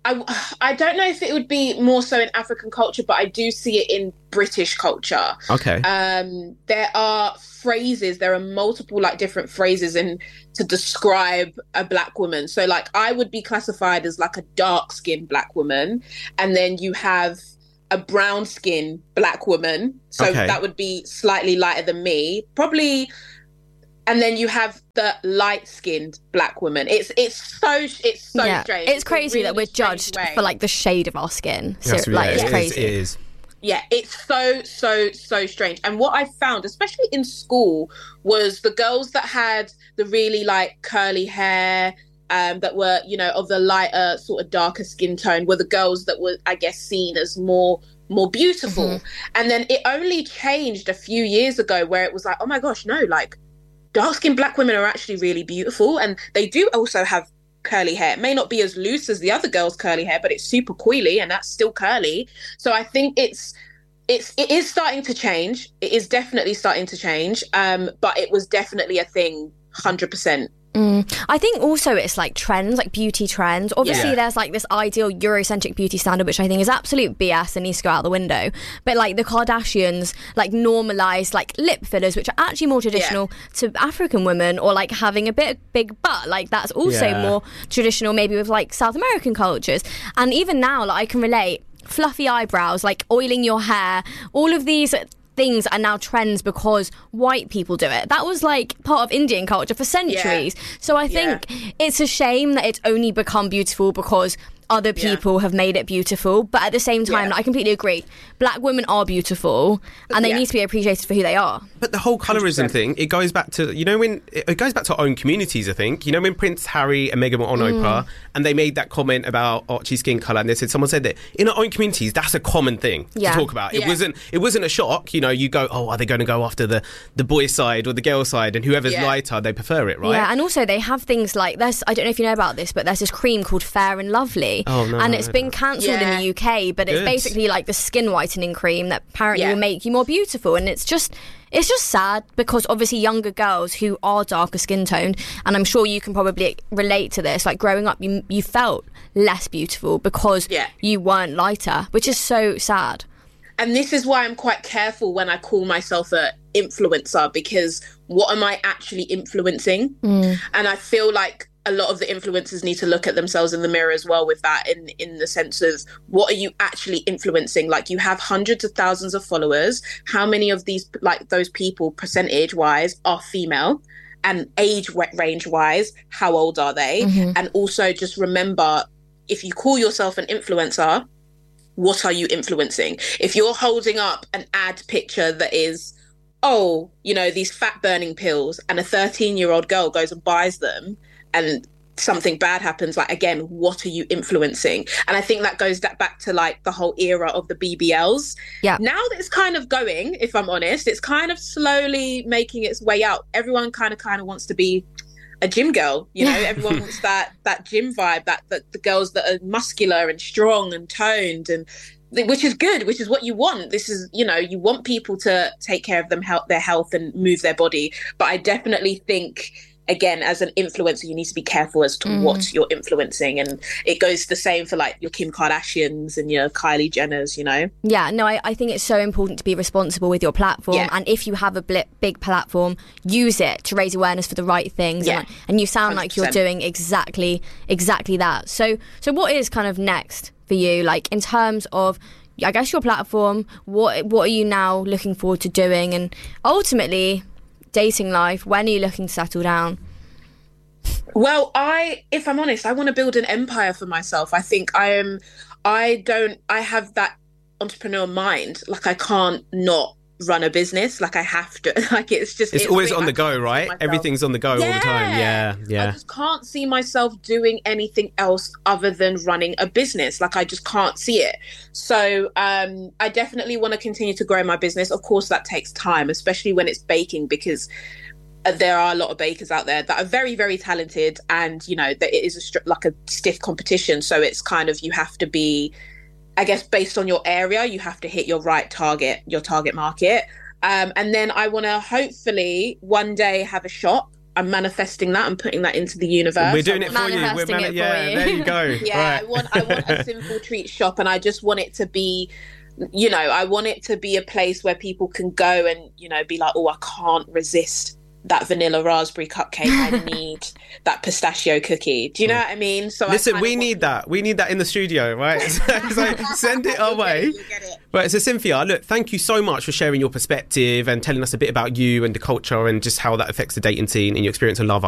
I don't know if it would be more so in African culture, but I do see it in British culture. Okay. There are phrases, there are multiple like different phrases to describe a black woman. So like I would be classified as like a dark-skinned black woman, and then you have a brown-skinned black woman. So that would be slightly lighter than me, probably. And then you have the light-skinned black woman. It's so strange. It's crazy really that we're judged for like the shade of our skin. So it's crazy. It is. Yeah, it's so strange. And what I found, especially in school, was the girls that had the really like curly hair, that were, you know, of the lighter sort of darker skin tone, were the girls that were, I guess, seen as more beautiful. Mm-hmm. And then it only changed a few years ago where it was like, oh my gosh, no, like dark-skinned black women are actually really beautiful, and they do also have curly hair. It may not be as loose as the other girls' curly hair, but it's super coily, and that's still curly. So I think it is starting to change. It is definitely starting to change, but it was definitely a thing, 100%. I think also it's like trends, like beauty trends. Obviously there's like this ideal Eurocentric beauty standard, which I think is absolute BS and needs to go out the window. But like the Kardashians like normalised like lip fillers, which are actually more traditional to African women, or like having a big butt. Like that's also more traditional maybe with like South American cultures. And even now, like I can relate, fluffy eyebrows, like oiling your hair, all of these things are now trends because white people do it. That was like part of Indian culture for centuries. So I think it's a shame that it's only become beautiful because other people have made it beautiful. But at the same time, I completely agree. Black women are beautiful and they need to be appreciated for who they are. But the whole colorism 100%. Thing, it goes back to, you know, when it goes back to our own communities, I think. You know, when Prince Harry and Meghan were on Oprah and they made that comment about Archie's skin colour, and they said, someone said that in our own communities, that's a common thing to talk about. It wasn't a shock. You know, you go, oh, are they going to go after the boy side or the girl side, and whoever's lighter, they prefer it, right? Yeah, and also they have things like, I don't know if you know about this, but there's this cream called Fair and Lovely. Oh, no, and it's been cancelled in the UK, but it's basically like the skin whitening cream that apparently will make you more beautiful. And it's just sad because obviously younger girls who are darker skin toned, and I'm sure you can probably relate to this, like growing up you felt less beautiful because you weren't lighter, which is so sad. And this is why I'm quite careful when I call myself an influencer, because what am I actually influencing? And I feel like a lot of the influencers need to look at themselves in the mirror as well with that, in the sense of what are you actually influencing? Like, you have hundreds of thousands of followers. How many of these, like those people percentage wise, are female? And age range wise, how old are they? And also just remember, if you call yourself an influencer, what are you influencing? If you're holding up an ad picture that is, oh, you know, these fat burning pills, and a 13-year-old girl goes and buys them, and something bad happens, like, again, what are you influencing? And I think that goes back to like the whole era of the BBLs. Yeah. Now that it's kind of going, if I'm honest, it's kind of slowly making its way out. Everyone kind of wants to be a gym girl, you know. Everyone wants that gym vibe, that the girls that are muscular and strong and toned, and which is good, which is what you want. This is, you know, you want people to take care of their health and move their body. But I definitely think, again, as an influencer, you need to be careful as to what you're influencing. And it goes the same for like your Kim Kardashians and your Kylie Jenners, you know? Yeah, no, I think it's so important to be responsible with your platform. Yeah. And if you have a big platform, use it to raise awareness for the right things. Yeah. And you sound 100%. like you're doing exactly that. So what is kind of next for you? Like, in terms of, I guess, your platform, what are you now looking forward to doing? And ultimately, dating life, when are you looking to settle down? Well, if I'm honest, I want to build an empire for myself. I think I have that entrepreneur mind. Like, I can't not run a business. Like, I have to. Like, it's always on the go, right? Everything's on the go all the time. Yeah. I just can't see myself doing anything else other than running a business. Like, I just can't see it. So I definitely want to continue to grow my business. Of course, that takes time, especially when it's baking, because there are a lot of bakers out there that are very, very talented, and, you know, that it is like a stiff competition. So it's kind of, you have to be, I guess, based on your area, you have to hit your target market. And then I want to hopefully one day have a shop. I'm manifesting that. I'm putting that into the universe. We're doing it for you. There you go. Yeah, right. I want a Simple Treat shop, and I just want it to be, you know, I want it to be a place where people can go and, you know, be like, oh, I can't resist that vanilla raspberry cupcake. I need that pistachio cookie. Do you know what I mean? So listen, we need that in the studio, right? so send it our way. You'll get it. Right, so Cynthia, look, thank you so much for sharing your perspective and telling us a bit about you and the culture and just how that affects the dating scene and your experience on Love